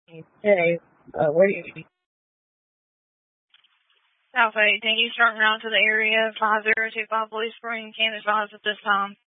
Hey, where do you? South 18, Eastern route to the area, 5025 Blue Spring, Kansas 5 at this time.